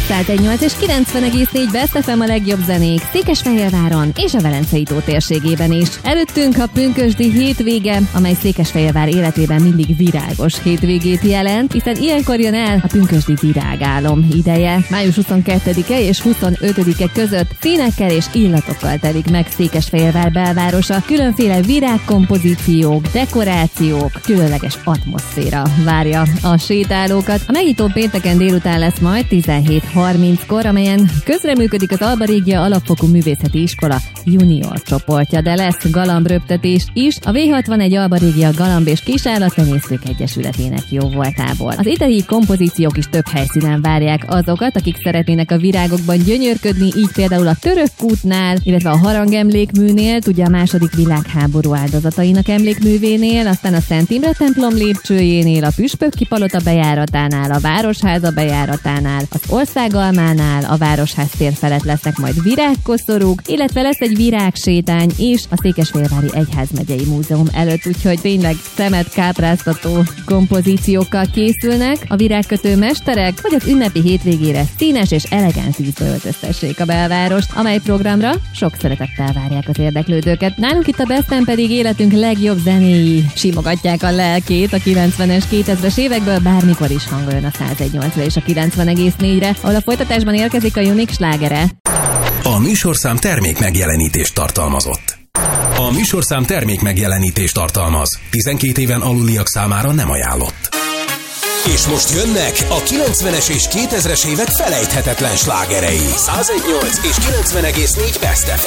118 és 90,4 Best FM a legjobb zenék Székesfehérváron és a Velencei tó térségében is. Előttünk a pünkösdi hétvége, amely Székesfehérvár életében mindig virágos hétvégét jelent, hiszen ilyenkor jön el a pünkösdi virágálom ideje. Május 22-e és 25-e között színekkel és illatokkal telik meg Székesfehérvár belvárosa, különféle virágkompozíciók, dekorációk, különleges atmoszféra várja a sétálókat. A megnyitó pénteken délután lesz majd 17:30-kor, amelyen közreműködik az Alba Régia Alapfokú Művészeti Iskola junior csoportja, de lesz galambröptetés is a V61 Alba Régia Galamb és Kisállattenyésztők Egyesületének jóvoltából. Az idei kompozíciók is több helyszínen várják azokat, akik szeretnének a virágokban gyönyörködni, így például a Török kútnál, illetve a Harangemlékműnél, ugye a második világháború áldozatainak emlékművénél, aztán a Szent Imre templom lépcsőjénél, a Püspökki palota bejáratánál, a Városháza bejáratánál, az Országalmánál, a Városház tér felett lesznek majd virágkoszorúk, illetve lesz egy virágsétány is a Székesfehérvári Egyházmegyei Múzeum előtt, úgyhogy tényleg szemet kápráztató kompozíciókkal készülnek a virágkötő mesterek, hogy az ünnepi hétvégére színes és elegáns ízbe öltöztessék a belvárost, amely programra sok szeretettel várják az érdeklődőket. Nálunk itt a Besten pedig életünk legjobb zenéi simogatják a lelkét a 90-es, 2000-es évekből, bármikor is hangoljon a 101.8-ra és a 90,4-re, ahol a folytatásban érkezik a Unique slágere. A műsorszám termék megjelenítést tartalmazott. A műsorszám termék megjelenítést tartalmaz. 12 éven aluliak számára nem ajánlott. És most jönnek a 90-es és 2000-es évek felejthetetlen slágerei. 101.8 és 90,4 Best FM.